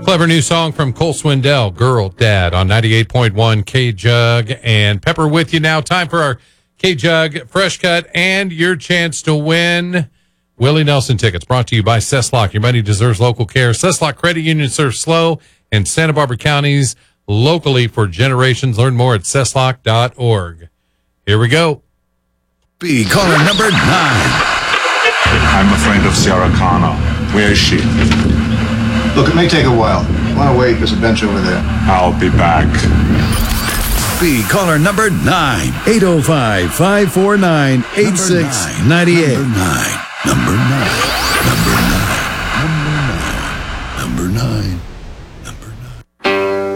Clever new song from Cole Swindell, Girl Dad, on 98.1 K-Jug. And Pepper with you now. Time for our K-Jug Fresh Cut and your chance to win Willie Nelson tickets, brought to you by Cesslock. Your money deserves local care. Cesslock Credit Union serves SLO and Santa Barbara counties locally for generations. Learn more at cesslock.org. Here we go. B, caller number 9. I'm a friend of Sarah Connor. Where is she? Look, it may take a while. You want to wait? There's a bench over there. I'll be back. B, caller number 9. 805-549-8698. Number 9.